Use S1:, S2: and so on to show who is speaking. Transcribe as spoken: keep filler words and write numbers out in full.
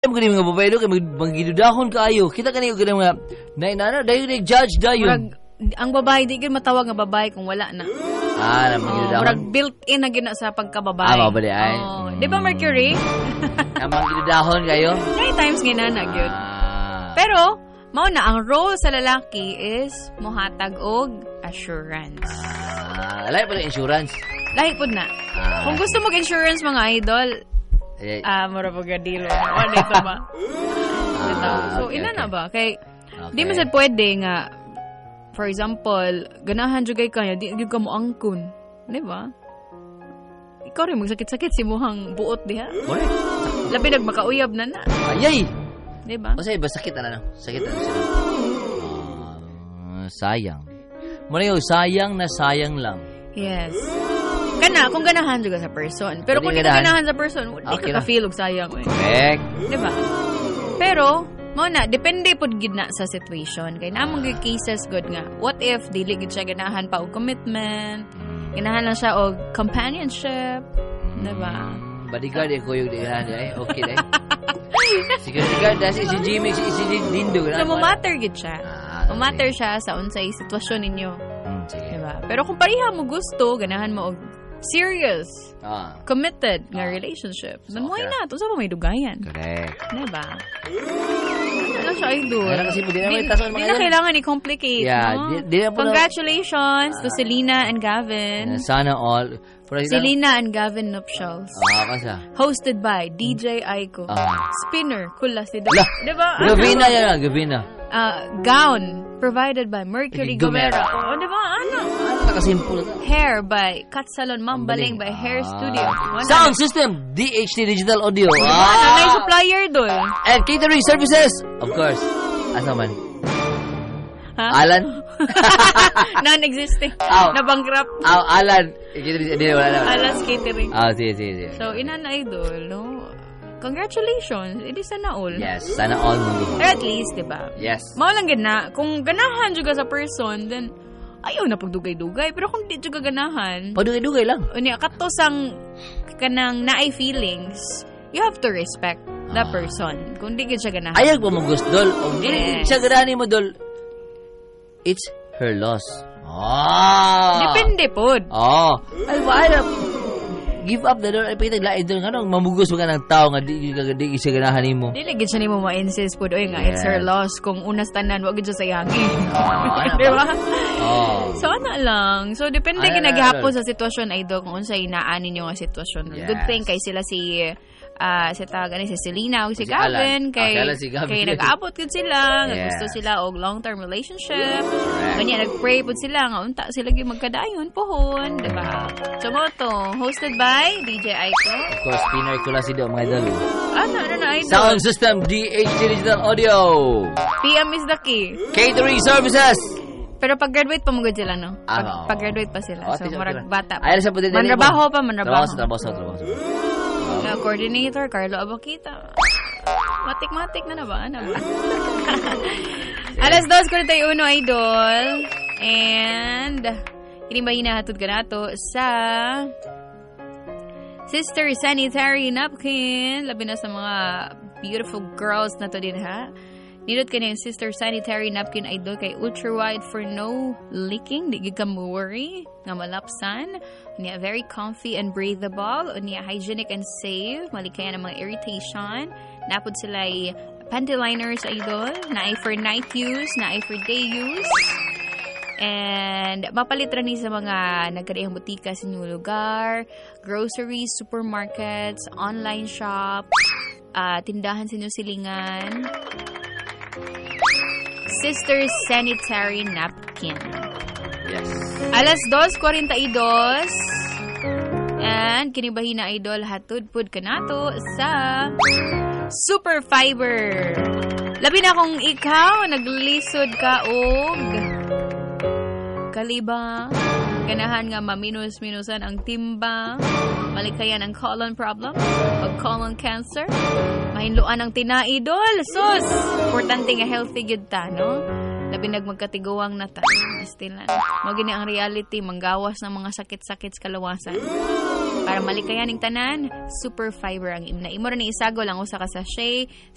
S1: Kani mga babae do kay magidudahon kaayo. Kita kani og mga nay na dayon ni judge dayon.
S2: Ang babae di gyud matawag nga babae kung wala na.
S1: Ah, na magidudahon.
S2: Murag built-in na gyud sa pagkababae.
S1: Ah, babae ay.
S2: Oh, di ba Mercury?
S1: Ang magidudahon kayo.
S2: Nine times ginana gyud. Pero mao na ang role sa lalaki is mohatag og assurance.
S1: Ah, lahi pa insurance.
S2: Lahi pud na. Ah. Kung gusto mo insurance mga idol,
S1: eh,
S2: ah, mura pag deal. Ano dito ba? Ah, so, okay, ina okay. na ba? Kay, okay. Di man sad pwede nga, for example, ganahan jugay kanya, di gyud ka mo angkon. Di ba? Ikaw rin, magsakit-sakit si muhang buot diha.
S1: Correct.
S2: Labi nagmakauyab na na.
S1: Ayay!
S2: Di ba?
S1: O say, ba sakit na na? Sakit na na siya. Uh, sayang. Muna yun, sayang na sayang lang.
S2: Yes. Kana, kung ganahan juga sa person. Pero kung di ka ganahan sa person, di okay ka ka-feel og sayang. Eh.
S1: Correct.
S2: Diba? Pero, mo na, depende po gid na sa situation. Kaya namang uh, cases good nga. What if, dili gid siya ganahan pa og commitment, ganahan lang siya og companionship. Diba?
S1: Bodyguard, eh, kuyog di ganahan niya. Eh. Okay, eh. Sige, sige, dahil si Jimmy, si, si Dindo.
S2: So, mamatter gid siya. Ah, mamatter okay. siya sa unsay sitwasyon ninyo. Hmm, sige. Diba? Pero kung pareha mo gusto, ganahan mo og serious, ah. committed nga ah. relationship, then so, why okay. not? Unsa pa may dugayan?
S1: Correct.
S2: Diba? Ano siya idol?
S1: Ano kasi di na may tason mga
S2: Di na kailangan i-complicate,
S1: yeah,
S2: no? Di,
S1: di na
S2: Congratulations uh, to Selena and Gavin.
S1: Sana all.
S2: Selena and Gavin nuptials.
S1: Ah, kasa.
S2: Hosted by D J Aiko. Ah. Spinner, kula si Diba? Diba?
S1: Gavina yan, Gavina.
S2: Uh, gown provided by Mercury Gomera. Oh, diba? Ano?
S1: Ano nakasimple?
S2: Hair by Cut Salon Mambaling by Hair
S1: ah.
S2: Studio. One
S1: Sound na. System D H T Digital Audio.
S2: Ah. Ano na yung supplier doon?
S1: And catering services. Of course. Asa man?
S2: Ha?
S1: Alan?
S2: Non-existing.
S1: Oh.
S2: Na-bankrupt.
S1: Oh, Alan. Hindi, wala na.
S2: Alan's catering.
S1: Ah, oh, sige, sige, sige.
S2: So, ina na idol, no? Congratulations. It is sana all.
S1: Yes, sana all mundo.
S2: Or at least, diba?
S1: Yes.
S2: Mao lang gina. Kung ganahan juga sa person, then ayaw na pagdugay-dugay. Pero kung di juga ganahan,
S1: pagdugay-dugay lang.
S2: Unya, katosang kanang naay feelings, you have to respect the ah. person. Kung di gid siya ganahan.
S1: Ayaw po mong gusto, dol. O di yes. siya ganahan mo, dol. It's her loss. Ah.
S2: Depende po.
S1: Oh. Ay, wala. Give up the door. Ay, pagkita, lain doon. Ano, mamugos mo ka ng tao nga di ka di siya ganahan mo.
S2: Di lagi siya ni mo ma-insist po. Oy nga, yes. It's her loss. Kung unas tanan, wag siya sayangin.
S1: Oh,
S2: di ba?
S1: Oh.
S2: So, ano lang. So, depende kinagihapon sa sitwasyon, idol, kung unsay inaanin nyo nga sitwasyon. Yes. Good thing kay sila si... Uh, sa tawagan ni si Selena o si, si Gavin kay,
S1: okay, si Gavin.
S2: Kay nag-aabot yun sila
S1: yeah.
S2: gusto sila og long-term relationship kanya nag-pray po sila nga unta sila yung magkadayon pohon diba so mo to hosted by D J Aiko
S1: of course Pinoy Kula si do mga idol
S2: ano ano na idol
S1: sound system D H T Digital Audio
S2: P M is the key
S1: catering services
S2: pero pag-graduate pa magod sila no pag,
S1: ah, oh.
S2: pag-graduate pa sila
S1: oh,
S2: so marag bata
S1: pa
S2: manrabaho pa manrabaho
S1: trabaho sa trabaho sa
S2: Uh, coordinator, Carlo Abakita. Matik-matik na na ba? Ano ba? Alas dos ko na tayo uno, idol. And, hindi ba hinahatod ka na to sa Sister Sanitary Napkin. Labi na sa mga beautiful girls na to din, ha? Nilot ka na yung Sister Sanitary Napkin idol kay ultra wide for no leaking. Di ka mo worry. Nga malapsan. Unya very comfy and breathable. Unya hygienic and safe. Malikayan ng mga irritation. Napod sila ay panty liners idol. Naay for night use. Naay for day use. And mapalit rin sa mga nagkadaihang butika sa inyong lugar. Groceries, supermarkets, online shop. Uh, tindahan sa inyong silingan. Sister Sanitary Napkin.
S1: Yes.
S2: Alas dos forty-two. And kinibahin na idol hatod pud kanato sa Super Fiber. Labi na kung ikaw naglisod ka og kaliba, ganahan nga maminus-minusan ang timba, malikayan ang colon problem o colon cancer, mahinluan ang tinaidol, sus! Importante nga healthy gyud ta, no? Labi nagmagkatiguang na ta. Still na. Magini ang reality, manggawas ng mga sakit-sakit sa kalawasan. Para malikayan ang tanan, Super Fiber ang imna. Imo rin isagol ang usa ka sachet